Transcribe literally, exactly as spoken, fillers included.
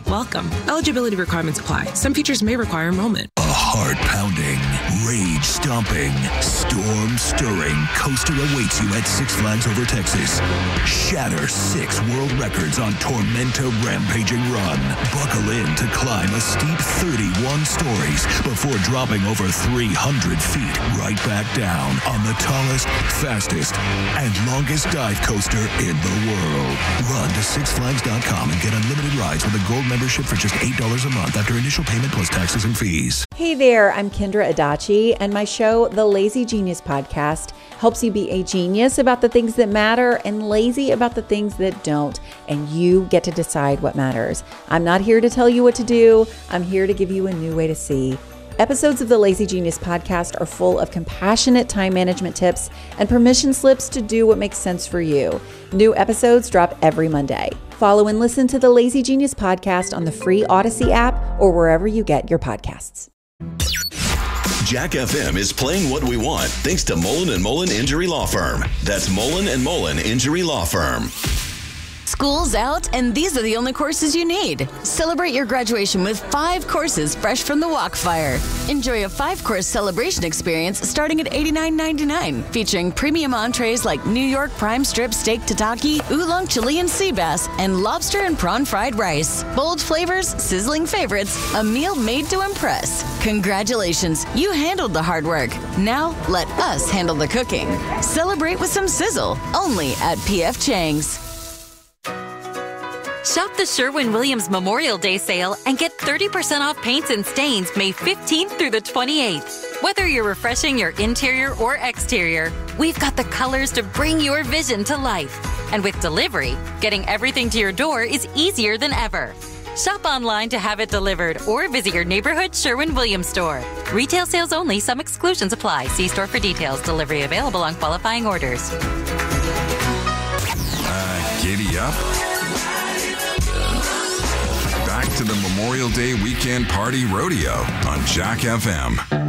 welcome. Eligibility requirements apply. Some features may require enrollment. A heart-pounding, rage-stomping, storm-stirring coaster awaits you at Six Flags Over Texas. Shatter six world records on Tormenta Rampaging Run. Buckle in to climb a steep thirty-one stories before dropping over three hundred feet right back down on the tallest, fastest, and longest dive coaster in the world. Run to six flags dot com and get unlimited rides with a gold membership for just eight dollars a month after initial payment plus taxes and fees. Hey there, I'm Kendra Adachi, and my show, The Lazy Genius Podcast, helps you be a genius about the things that matter and lazy about the things that don't, and you get to decide what matters. I'm not here to tell you what to do. I'm here to give you a new way to see. Episodes of the Lazy Genius Podcast are full of compassionate time management tips and permission slips to do what makes sense for you. New episodes drop every Monday. Follow and listen to the Lazy Genius Podcast on the free Odyssey app or wherever you get your podcasts. Jack F M is playing what we want thanks to Mullen and Mullen Injury Law Firm. That's Mullen and Mullen Injury Law Firm. School's out, and these are the only courses you need. Celebrate your graduation with five courses fresh from the Walkfire. Enjoy a five-course celebration experience starting at eighty-nine ninety-nine, featuring premium entrees like New York prime strip steak tataki, oolong Chilean sea bass, and lobster and prawn fried rice. Bold flavors, sizzling favorites, a meal made to impress. Congratulations, you handled the hard work. Now let us handle the cooking. Celebrate with some sizzle, only at P F Chang's. Shop the Sherwin-Williams Memorial Day sale and get thirty percent off paints and stains May fifteenth through the twenty-eighth. Whether you're refreshing your interior or exterior, we've got the colors to bring your vision to life. And with delivery, getting everything to your door is easier than ever. Shop online to have it delivered or visit your neighborhood Sherwin-Williams store. Retail sales only. Some exclusions apply. See store for details. Delivery available on qualifying orders. Uh, giddy up. Back to the Memorial Day weekend party rodeo on Jack F M.